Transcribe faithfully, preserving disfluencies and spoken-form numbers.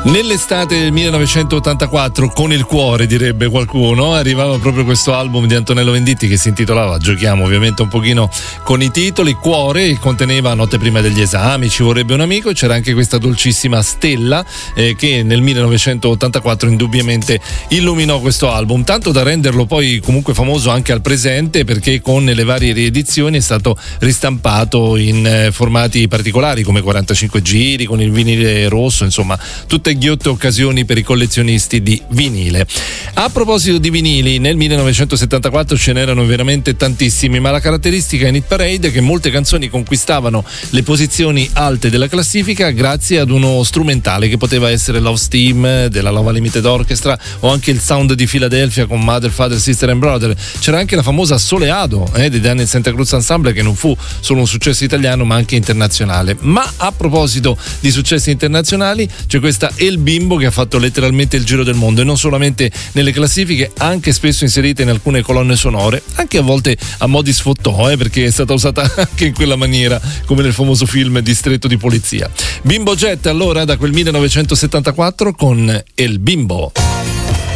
Nell'estate del millenovecentottantaquattro, con il cuore direbbe qualcuno, arrivava proprio questo album di Antonello Venditti che si intitolava, giochiamo ovviamente un pochino con i titoli, Cuore, conteneva Notte prima degli esami, Ci vorrebbe un amico, e c'era anche questa dolcissima Stella eh, che nel millenovecentottantaquattro indubbiamente illuminò questo album, tanto da renderlo poi comunque famoso anche al presente, perché con le varie riedizioni è stato ristampato in eh, formati particolari come quarantacinque giri, con il vinile rosso, insomma tutte ghiotte occasioni per i collezionisti di vinile. A proposito di vinili, nel millenovecentosettantaquattro ce n'erano veramente tantissimi, ma la caratteristica in Hit Parade è che molte canzoni conquistavano le posizioni alte della classifica grazie ad uno strumentale che poteva essere Love Steam della Lova Limited Orchestra o anche il Sound di Philadelphia con Mother, Father, Sister and Brother. C'era anche la famosa Soleado eh, dei Daniel Santa Cruz Ensemble, che non fu solo un successo italiano ma anche internazionale. Ma a proposito di successi internazionali, c'è questa El Bimbo che ha fatto letteralmente il giro del mondo, e non solamente nelle classifiche, anche spesso inserita in alcune colonne sonore, anche a volte a mo' di sfottò, eh, perché è stata usata anche in quella maniera, come nel famoso film Distretto di polizia. Bimbo Jet allora da quel millenovecentosettantaquattro con El Bimbo.